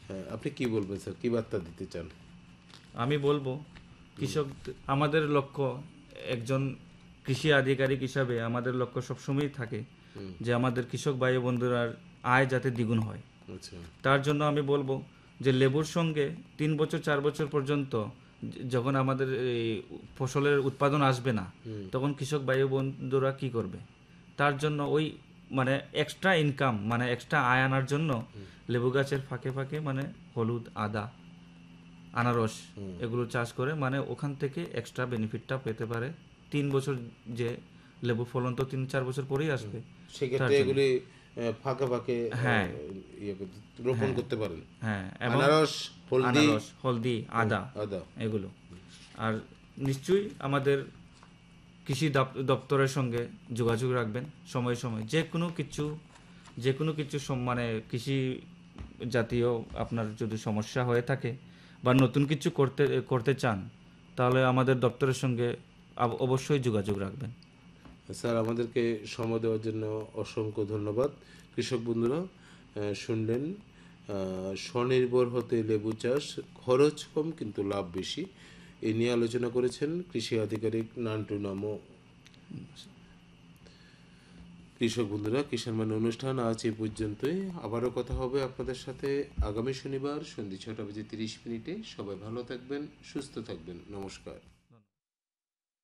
হ্যাঁ, আপনি কি বলবেন স্যার, কি বার্তা দিতে চান? আমি বলবো কৃষক, আমাদের লক্ষ্য, একজন কৃষি আধিকারিক হিসাবে আমাদের লক্ষ্য সবসময়ই থাকে যে আমাদের কৃষক ভাই বন্ধুরার আয় যাতে দ্বিগুণ হয়। আচ্ছা। তার জন্য আমি বলবো যে লেবুর সঙ্গে 3 বছর 4 বছর পর্যন্ত যখন আমাদের এই ফসলের উৎপাদন আসবে না, তখন কৃষক ভাই বন্ধুরা কি করবে? তার জন্য ওই মানে এক্সট্রা ইনকাম, মানে এক্সট্রা আয় আনার জন্য লেবু গাছের ফাঁকে ফাঁকে মানে হলুদ, আদা, আনারস এগুলো চাষ করে মানে ওখান থেকে এক্সট্রা বেনিফিটটা পেতে পারে। 3 বছর যে লেবু ফলন তো 3-4 বছর পরেই আসবে। সেক্ষেত্রে এগুলি ফাঁকে ফাঁকে হ্যাঁ রোপণ করতে পারেন। হ্যাঁ, এবং আনারস, হলদি, আনারস, হলদি, আদা, আদা। এগুলো। আর নিশ্চয়ই আমাদের কৃষি দপ্তরের সঙ্গে যোগাযোগ রাখবেন সময়ে সময়ে, যে কোনো কিছু মানে কৃষি জাতীয় আপনার যদি সমস্যা হয়ে থাকে বা নতুন কিছু করতে চান, তাহলে আমাদের দপ্তরের সঙ্গে অবশ্যই যোগাযোগ রাখবেন। স্যার, আমাদেরকে সময় দেওয়ার জন্য অসংখ্য ধন্যবাদ। কৃষক বন্ধুরা, শুনলেন স্বনির্ভর হতে লেবু চাষ, খরচ কম কিন্তু লাভ বেশি, এই নিয়ে আলোচনা করেছেন কৃষি আধিকারিক নান্টু নামো। কৃষক বন্ধুরা, কিষাণ বাণী অনুষ্ঠান আজ এই পর্যন্তই। আবারও কথা হবে আপনাদের সাথে আগামী শনিবার সন্ধ্যে 6:30 সবাই ভালো থাকবেন, সুস্থ থাকবেন। নমস্কার।